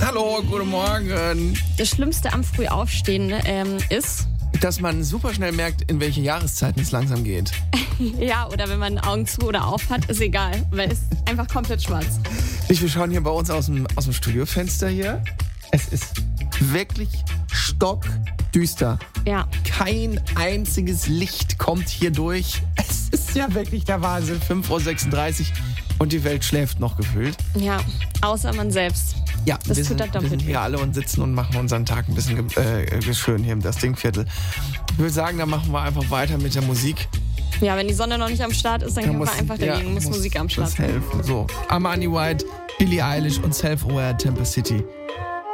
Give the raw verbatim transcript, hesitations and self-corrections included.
Hallo, guten Morgen. Das Schlimmste am Frühaufstehen ähm, ist... Dass man super schnell merkt, in welche Jahreszeiten es langsam geht. Ja, oder wenn man Augen zu oder auf hat, ist egal, weil es ist einfach komplett schwarz. Wir schauen hier bei uns aus dem, aus dem Studiofenster hier. Es ist wirklich stockdüster. Ja. Kein einziges Licht kommt hier durch. Es ist ja wirklich der Wahnsinn. fünf Uhr sechsunddreißig und die Welt schläft noch gefühlt. Ja, außer man selbst. Ja, das wir, tut sind, dann doppelt wir sind hier weh. alle und sitzen und machen unseren Tag ein bisschen äh, schön hier im Das Dingviertel. Ich würde sagen, dann machen wir einfach weiter mit der Musik. Ja, wenn die Sonne noch nicht am Start ist, dann Da kann muss, man einfach dagegen, ja, muss Musik am Start das sein. helfen. So, Armani White, Billie Eilish und Self-Aware Temple City.